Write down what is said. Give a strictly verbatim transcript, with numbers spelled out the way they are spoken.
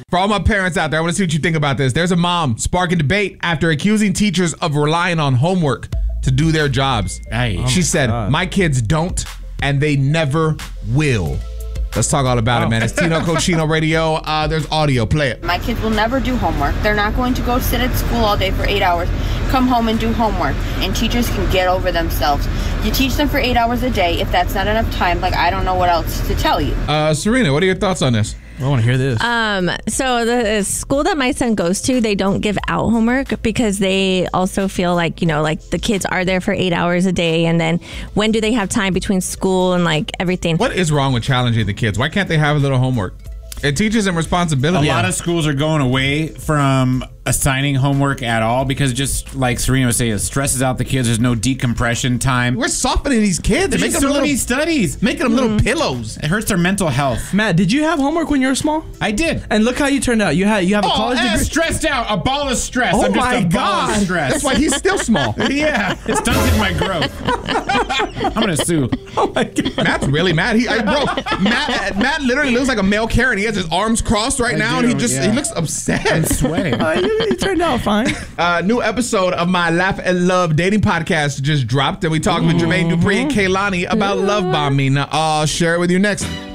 For all my parents out there, I want to see what you think about this. There's a mom sparking debate after accusing teachers of relying on homework to do their jobs. Hey. She Oh said, God. my kids don't, and they never will. Let's talk all about oh. it, man. It's Tino Cochino Radio. Uh, there's audio. Play it. My kids will never do homework. They're not going to go sit at school all day for eight hours, come home and do homework. And teachers can get over themselves. You teach them for eight hours a day. If that's not enough time, like, I don't know what else to tell you. Uh, Serena, what are your thoughts on this? I want to hear this. Um, so the school that my son goes to, they don't give out homework because they also feel like, you know, like the kids are there for eight hours a day. And then when do they have time between school and like everything? What is wrong with challenging the kids? Why can't they have a little homework? It teaches them responsibility. A lot of schools are going away from assigning homework at all because just like Serena was saying, it stresses out the kids. There's no decompression time. We're softening these kids. There's making just them so little, many studies. making them little pillows. It hurts their mental health. Matt, did you have homework when you were small? I did. And look how you turned out. You had you have a Oh, college eh, degree. stressed out. A ball of stress. Oh I'm just my a ball God. of stress. That's why he's still small. Yeah, it's stunted my growth. I'm gonna sue. Oh my God. Matt's really mad. He, I, bro, Matt, Matt literally looks like a male Karen. He has his arms crossed right I now, do, and he just yeah. he looks upset. I'm sweating. Uh, you, you turned out fine. Uh, new episode of my Laugh and Love dating podcast just dropped, and we talked with Jermaine Dupri and Kaylani about love bombing. I'll share it with you next.